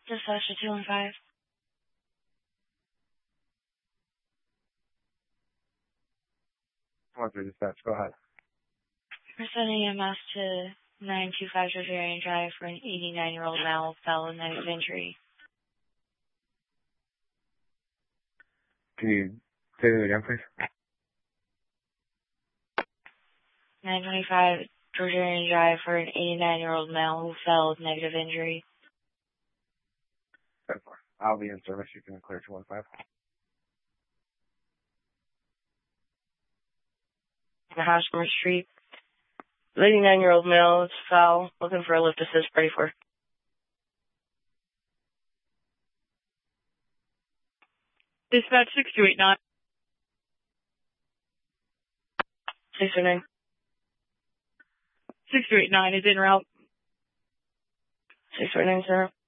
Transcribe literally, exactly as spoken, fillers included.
Dispatch to two one five. One three dispatch, go ahead. We're sending E M S to nine two five Riverian Drive for an eighty-nine-year-old male fell with negative injury. Can you say that again, please? nine twenty-five Riverian Drive for an eighty-nine-year-old male who fell with negative injury. I'll be in service. You can clear two one five. Hosmer Street. eighty-nine-year-old male is foul, looking for a lift assist, ready for. Dispatch six two eight nine. six two eight nine. six two eight nine is en route. six two eight nine, sir.